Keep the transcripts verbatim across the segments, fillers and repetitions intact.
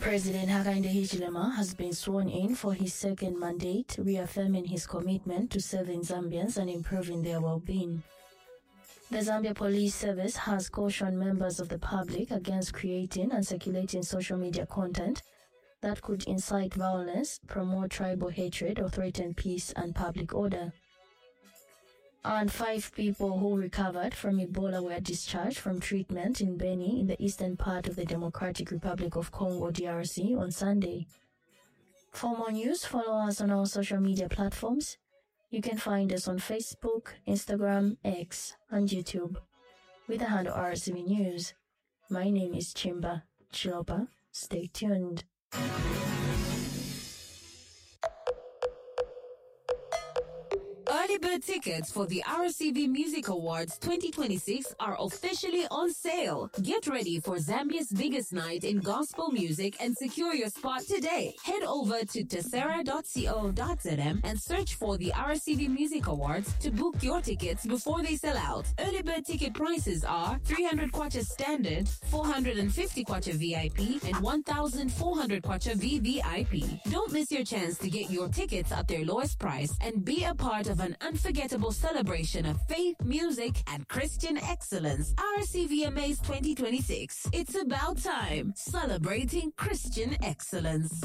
President Hakainde Hichilema has been sworn in for his second mandate, reaffirming his commitment to serving Zambians and improving their well-being. The Zambia Police Service has cautioned members of the public against creating and circulating social media content that could incite violence, promote tribal hatred, or threaten peace and public order. And five people who recovered from Ebola were discharged from treatment in Beni in the eastern part of the Democratic Republic of Congo, D R C, on Sunday. For more news, follow us on our social media platforms. You can find us on Facebook, Instagram, X, and YouTube with the handle R C V News. My name is Chimba Chilopa. Stay tuned. Early bird tickets for the R C V Music Awards twenty twenty-six are officially on sale. Get ready for Zambia's biggest night in gospel music and secure your spot today. Head over to tessera dot co dot z m and search for the R C V Music Awards to book your tickets before they sell out. Early bird ticket prices are three hundred kwacha standard, four hundred fifty kwacha V I P, and one thousand four hundred kwacha V V I P. Don't miss your chance to get your tickets at their lowest price and be a part of an unforgettable celebration of faith, music, and Christian excellence. R C V M As twenty twenty-six. It's about time. Celebrating Christian excellence.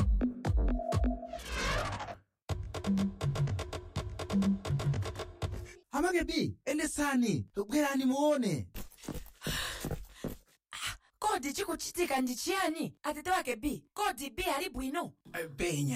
Hamagebi, elesani, bwerani muone. Kodi chikuchitika ndi chiyani? Atete wake B, kodi B ali bwino? Benya.